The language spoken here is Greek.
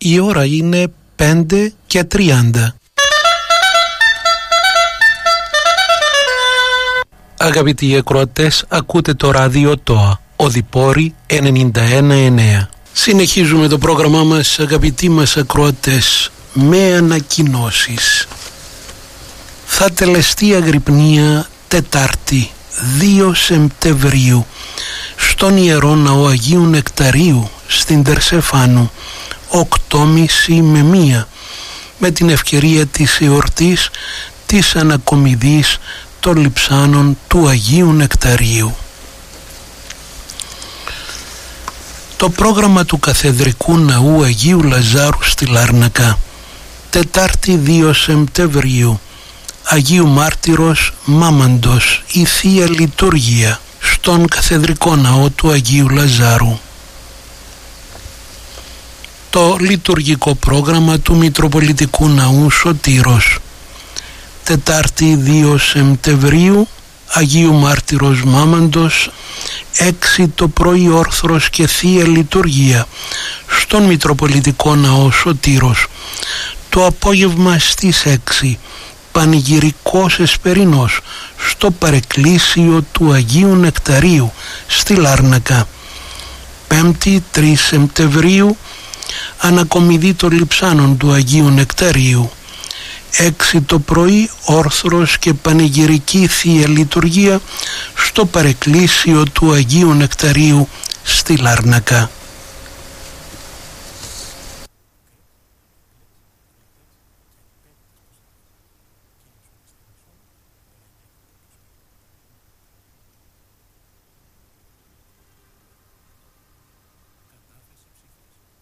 Η ώρα είναι 5:30. Αγαπητοί ακροατές, ακούτε το ράδιο ΤΟΑ, Οδυπόρη 91,9. Συνεχίζουμε το πρόγραμμά μας, αγαπητοί μας ακροατές, με ανακοινώσεις. Θα τελεστεί αγρυπνία Τετάρτη 2 Σεπτεμβρίου στον Ιερό Ναό Αγίου Νεκταρίου στην Τερσεφάνου 8:30 με 1 με την ευκαιρία της εορτής της ανακομιδής των λειψάνων του Αγίου Νεκταρίου. Το πρόγραμμα του Καθεδρικού Ναού Αγίου Λαζάρου στη Λάρνακα, Τετάρτη 2 Σεπτεμβρίου, Αγίου Μάρτυρος Μάμαντος, η Θεία Λειτουργία στον Καθεδρικό Ναό του Αγίου Λαζάρου. Το λειτουργικό πρόγραμμα του Μητροπολιτικού Ναού Σωτήρος, Τετάρτη 2 Σεπτεμβρίου, Αγίου Μάρτυρος Μάμαντος, 6 το πρωί όρθρος και Θεία Λειτουργία στον Μητροπολιτικό Ναό Σωτήρος. Το απόγευμα στις 6 πανηγυρικός εσπερινός στο παρεκκλήσιο του Αγίου Νεκταρίου στη Λάρνακα. 5η 3 Σεπτεμβρίου, ανακομιδή των λειψάνων του Αγίου Νεκταρίου. 6 το πρωί όρθρος και πανηγυρική Θεία Λειτουργία στο παρεκκλήσιο του Αγίου Νεκταρίου στη Λάρνακα.